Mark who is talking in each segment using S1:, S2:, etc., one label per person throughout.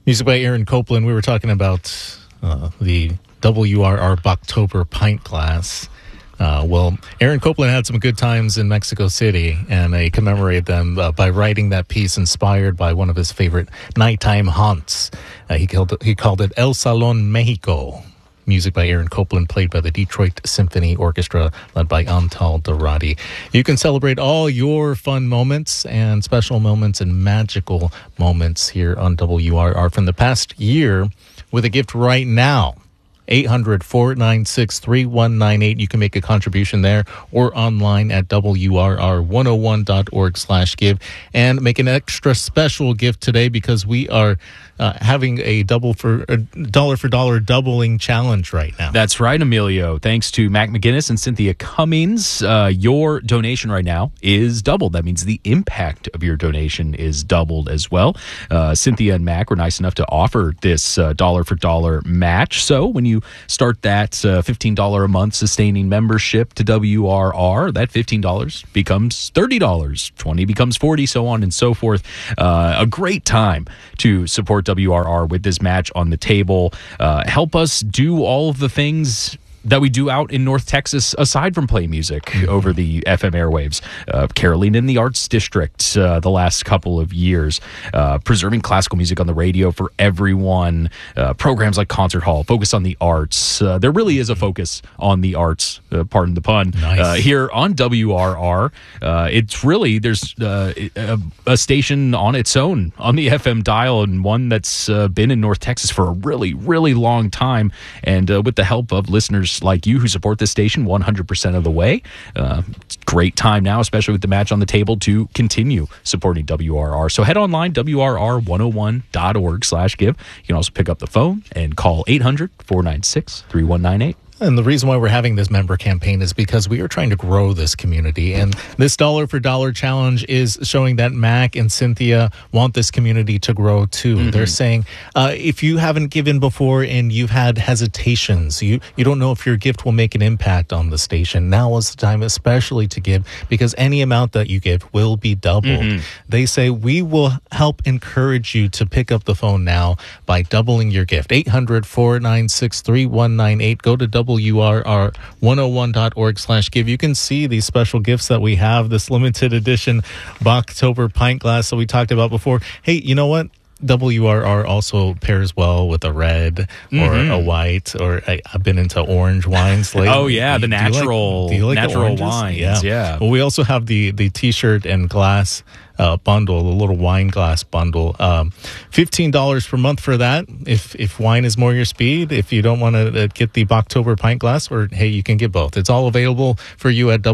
S1: Music by Aaron Copland. We were talking about the WRR Boktober pint glass. Well, Aaron Copland had some good times in Mexico City, and they commemorated them by writing that piece inspired by one of his favorite nighttime haunts. He called it El Salón Mexico. Music by Aaron Copland, played by the Detroit Symphony Orchestra, led by Antal Dorati. You can celebrate all your fun moments and special moments and magical moments here on WRR from the past year with a gift right now. 800-496-3198. You can make a contribution there or online at WRR101.org/give and make an extra special gift today because we are having a dollar for dollar doubling challenge right now.
S2: That's right, Emilio. Thanks to Mac McGinnis and Cynthia Cummings, your donation right now is doubled. That means the impact of your donation is doubled as well. Cynthia and Mac were nice enough to offer this dollar for dollar match. So when you start that $15 a month sustaining membership to WRR, that $15 becomes $30, $20 becomes $40, so on and so forth. A great time to support WRR with this match on the table. Help us do all of the things that we do out in North Texas, aside from play music over the FM airwaves. Caroling in the Arts District the last couple of years. Preserving classical music on the radio for everyone. Programs like Concert Hall, focus on the arts. There really is a focus on the arts, pardon the pun,
S1: nice.
S2: Here on WRR. It's really, there's a station on its own on the FM dial, and one that's been in North Texas for a really, really long time. And with the help of listeners like you who support this station 100% of the way. It's a great time now, especially with the match on the table, to continue supporting WRR. So head online, WRR101.org/give. You can also pick up the phone and call 800-496-3198.
S1: And the reason why we're having this member campaign is because we are trying to grow this community. And this dollar for dollar challenge is showing that Mac and Cynthia want this community to grow too. Mm-hmm. They're saying, if you haven't given before and you've had hesitations, you don't know if your gift will make an impact on the station, now is the time especially to give, because any amount that you give will be doubled. Mm-hmm. They say we will help encourage you to pick up the phone now by doubling your gift. 800-496-3198. Go to WRR101.org/give. You can see these special gifts that we have, this limited edition Boktober pint glass that we talked about before. Hey, you know what? WRR also pairs well with a red or a white, or I've been into orange wines lately.
S2: Oh, yeah, the natural wines. Yeah.
S1: Well, we also have the T-shirt and glass bundle, the little wine glass bundle. $15 per month for that. If wine is more your speed, if you don't want to get the Boktober pint glass, or hey, you can get both. It's all available for you at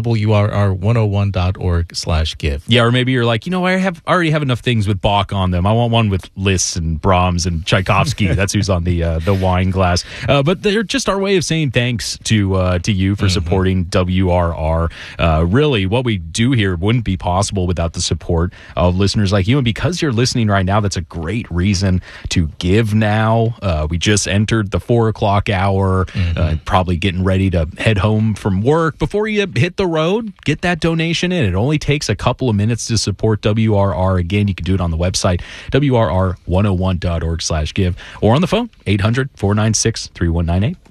S1: WRR101.org/give.
S2: Yeah, or maybe you're like, I already have enough things with Bach on them. I want one with Liszt and Brahms and Tchaikovsky. That's who's on the wine glass. But they're just our way of saying thanks to you for supporting WRR. Really, what we do here wouldn't be possible without the support of listeners like you. And because you're listening right now, that's a great reason to give now. We just entered the 4 o'clock hour, probably getting ready to head home from work. Before you hit the road, get that donation in. It only takes a couple of minutes to support WRR. Again, you can do it on the website, WRR101.org/give, or on the phone, 800-496-3198.